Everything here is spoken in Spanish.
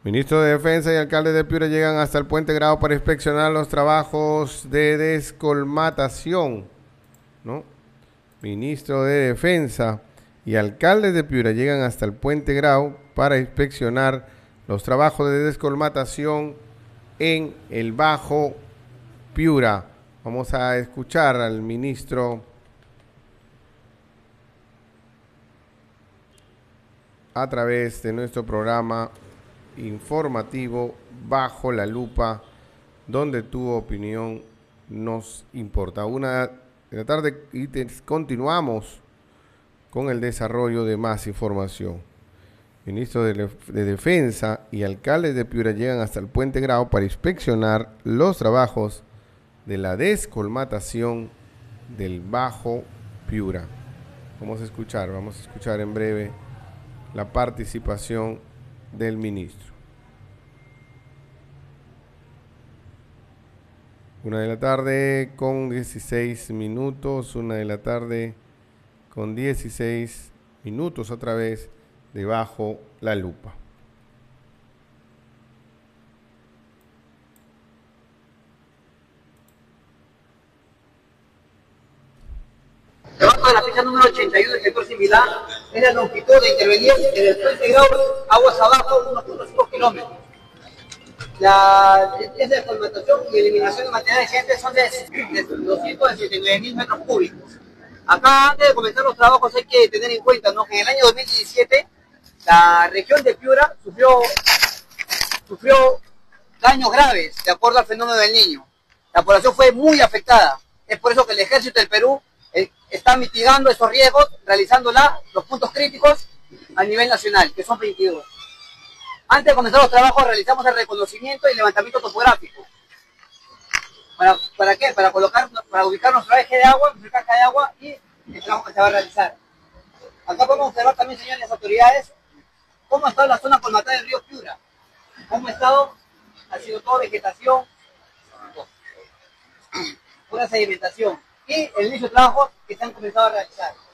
Ministro de Defensa y alcalde de Piura llegan hasta el Puente Grau para inspeccionar los trabajos de descolmatación, ¿no? Ministro de Defensa y alcalde de Piura llegan hasta el Puente Grau para inspeccionar los trabajos de descolmatación en el Bajo Piura. Vamos a escuchar al ministro a través de nuestro programa informativo Bajo la Lupa, donde tu opinión nos importa. 1:00 p.m. y continuamos con el desarrollo de más información. Ministro de Defensa y alcalde de Piura llegan hasta el Puente Grau para inspeccionar los trabajos de la descolmatación del Bajo Piura. Vamos a escuchar en breve la participación del ministro. 1:00 p.m. con 16 minutos, 1:00 p.m. con 16 minutos otra vez de Bajo la Lupa. Debajo de la fecha número 81 del sector similar es la longitud de intervenir en el Puente Grau, aguas abajo, 1.5 kilómetros. La descolmatación y eliminación de materiales excedentes son de 279.000 metros cúbicos. Acá, antes de comenzar los trabajos, hay que tener en cuenta, ¿no?, que en el año 2017 la región de Piura sufrió daños graves de acuerdo al fenómeno del Niño. La población fue muy afectada. Es por eso que el Ejército del Perú está mitigando estos riesgos, realizando los puntos críticos a nivel nacional, que son 22. Antes de comenzar los trabajos realizamos el reconocimiento y levantamiento topográfico. ¿Para qué? Para ubicar nuestro eje de agua, nuestra caja de agua y el trabajo que se va a realizar. Acá podemos observar también, señores autoridades, cómo ha estado la zona colmatada del río Piura. Cómo ha sido toda vegetación, pura sedimentación. Y el inicio de trabajos que se han comenzado a realizar.